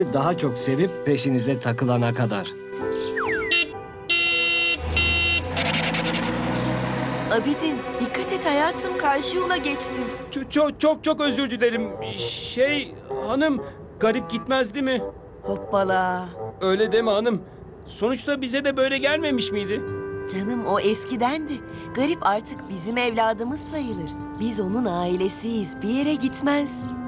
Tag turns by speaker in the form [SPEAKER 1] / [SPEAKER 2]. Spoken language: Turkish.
[SPEAKER 1] daha çok sevip peşinize takılana kadar.
[SPEAKER 2] Abidin, dikkat et hayatım, karşı yola geçtin.
[SPEAKER 3] Çok özür dilerim. Hanım, garip gitmez değil mi?
[SPEAKER 2] Hoppala.
[SPEAKER 3] Öyle deme hanım. Sonuçta bize de böyle gelmemiş miydi?
[SPEAKER 2] Canım o eskidendi. Garip artık bizim evladımız sayılır. Biz onun ailesiyiz, bir yere gitmez.